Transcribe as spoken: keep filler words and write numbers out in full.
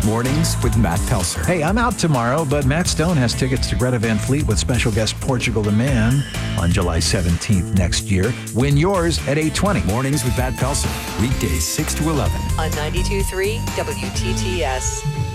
Mornings with Matt Pelser. Hey, I'm out tomorrow, but Matt Stone has tickets to Greta Van Fleet with special guest Portugal the Man on July seventeenth next year. Win yours at eight twenty. Mornings with Matt Pelser. Weekdays six to eleven. On ninety-two point three W T T S.